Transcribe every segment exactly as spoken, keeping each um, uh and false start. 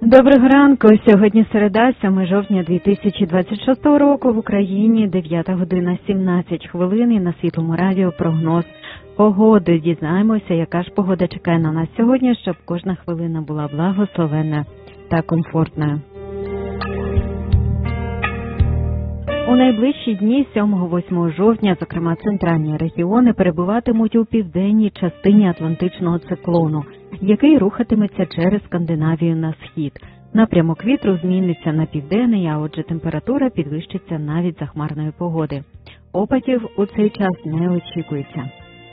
Доброго ранку. Сьогодні середа, сьоме жовтня дві тисячі двадцять шостого року в Україні, дев'ята година сімнадцять хвилин і на Світлому радіо прогноз погоди. Дізнаємося, яка ж погода чекає на нас сьогодні, щоб кожна хвилина була благословенна та комфортною. У найближчі дні сьомого-восьмого жовтня, зокрема центральні регіони, перебуватимуть у південній частині Атлантичного циклону, який рухатиметься через Скандинавію на схід. Напрямок вітру зміниться на південний, а отже температура підвищиться навіть за хмарної погоди. Опадів у цей час не очікується.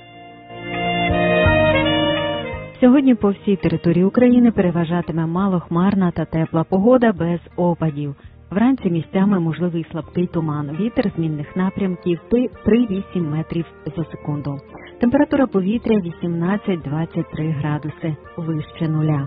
Сьогодні по всій території України переважатиме малохмарна та тепла погода без опадів. Вранці місцями можливий слабкий туман. Вітер змінних напрямків три-вісім метрів за секунду. Температура повітря вісімнадцять-двадцять три градуси вище нуля.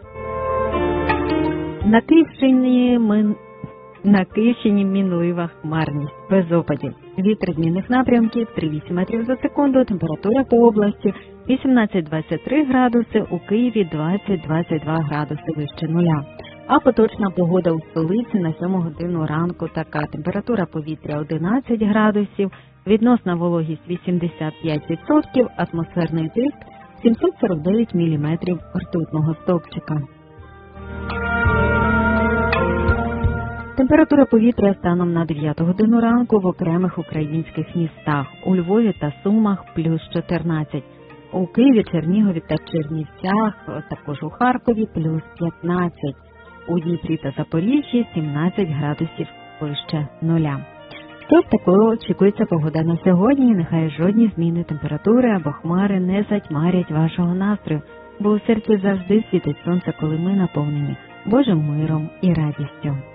На Київщині, ми... на Київщині мінлива хмарність, без опадів. Вітер змінних напрямків три-вісім метрів за секунду. Температура по області вісімнадцять-двадцять три градуси, у Києві двадцять-двадцять два градуси вище нуля. А поточна погода у столиці на сьому годину ранку така. Температура повітря одинадцять градусів, відносна вологість вісімдесят п'ять відсотків, атмосферний тиск сімсот сорок дев'ять міліметрів ртутного стовпчика. Температура повітря станом на дев'яту годину ранку в окремих українських містах. У Львові та Сумах плюс чотирнадцять, у Києві, Чернігові та Чернівцях, також у Харкові плюс п'ятнадцять. У Дніпрі та Запоріжжі сімнадцять градусів вище нуля. Тож такою очікується погода на сьогодні. Нехай жодні зміни температури або хмари не затьмарять вашого настрою, бо у серці завжди світить сонце, коли ми наповнені Божим миром і радістю.